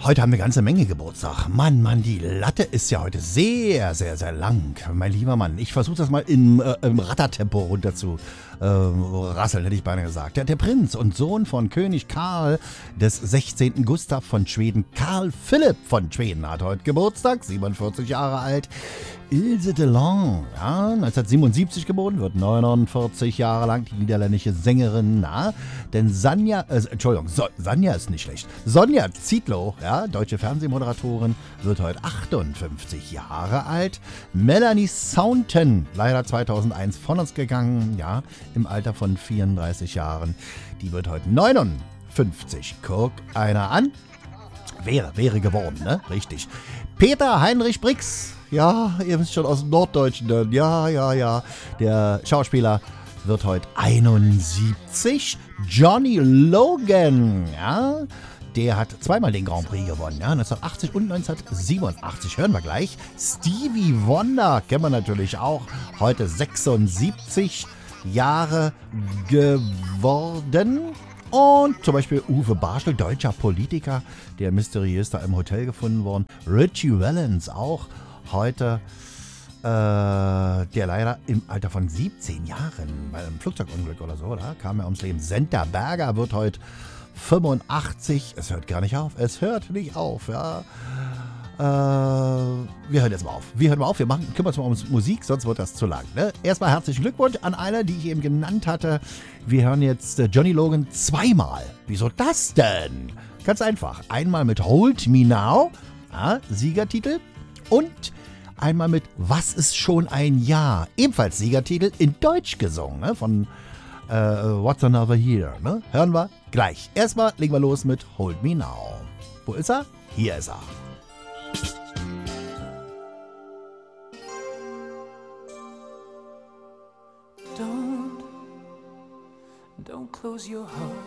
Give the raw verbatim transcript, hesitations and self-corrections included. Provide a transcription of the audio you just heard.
heute haben wir eine ganze Menge Geburtstag. Mann, Mann, die Latte ist ja heute sehr, sehr, sehr lang. Mein lieber Mann, ich versuche das mal im, äh, im Rattertempo runter zu äh, rasseln, hätte ich beinahe gesagt. Der, der Prinz und Sohn von König Karl des sechzehnten Gustav von Schweden, Karl Philipp von Schweden, hat heute Geburtstag, siebenundvierzig Jahre alt. Ilse Delon, ja, neunzehnhundertsiebenundsiebzig geboren, wird neunundvierzig Jahre lang, die niederländische Sängerin, na, denn Sanja, äh, Entschuldigung, so, Sanja ist nicht schlecht. Sonja Zietlow, ja, deutsche Fernsehmoderatorin, wird heute achtundfünfzig Jahre alt. Melanie Saunton, leider zweitausendeins von uns gegangen, ja, im Alter von vierunddreißig Jahren, die wird heute neunundfünfzig. Guck einer an. Wäre, wäre geworden, ne? Richtig. Peter Heinrich Brix, ja, ihr wisst schon aus dem Norddeutschen, dann. Ja, ja, ja. Der Schauspieler wird heute einundsiebzig. Johnny Logan, ja, der hat zweimal den Grand Prix gewonnen, ja, neunzehnhundertachtzig und neunzehnhundertsiebenundachtzig. Hören wir gleich. Stevie Wonder, kennen wir natürlich auch, heute sechsundsiebzig Jahre geworden. Und zum Beispiel Uwe Barschel, deutscher Politiker, der mysteriös da im Hotel gefunden worden. Richie Valens auch heute, äh, der leider im Alter von siebzehn Jahren bei einem Flugzeugunglück oder so, da kam er ums Leben. Senta Berger wird heute fünfundachtzig. Es hört gar nicht auf, es hört nicht auf, ja. Äh, wir hören jetzt mal auf. Wir hören mal auf, wir machen, kümmern uns mal um Musik, sonst wird das zu lang. Ne? Erstmal herzlichen Glückwunsch an alle, die ich eben genannt hatte. Wir hören jetzt Johnny Logan zweimal. Wieso das denn? Ganz einfach. Einmal mit Hold Me Now, ja, Siegertitel, und einmal mit Was ist schon ein Jahr? Ebenfalls Siegertitel, in Deutsch gesungen, ne? Von äh, What's Another Year. Ne? Hören wir gleich. Erstmal legen wir los mit Hold Me Now. Wo ist er? Hier ist er. Don't, don't close your heart